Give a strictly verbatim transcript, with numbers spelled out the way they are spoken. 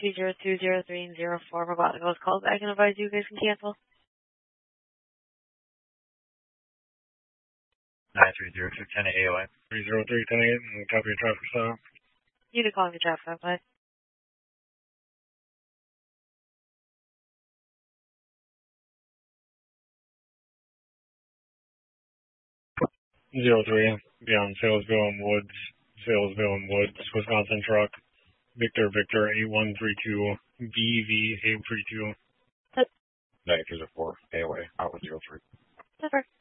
two zero two zero three and zero four. We're about to go calls back and advise you guys can cancel. nine three zero two ten A O I. three zero three ten eight and copy of traffic stop. You can call me traffic, bye. Zero three, beyond Salesville and Woods, Salesville and Woods, Wisconsin truck. Victor Victor eight one three two V V eight three two. nine three zero four A O A out with zero three. Super.